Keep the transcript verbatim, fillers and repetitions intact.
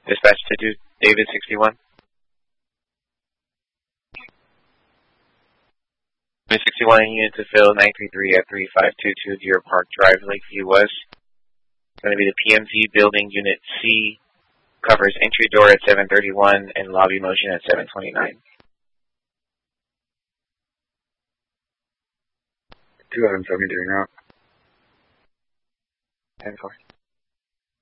Dispatch to do David sixty-one. David sixty-one, unit to fill nine three three at three five two two Deer Park Drive, Lakeview West. It's going to be the P M Z building, unit C. Covers entry door at seven thirty-one and lobby motion at seven twenty-nine. two eleven seventy-three now. ten four.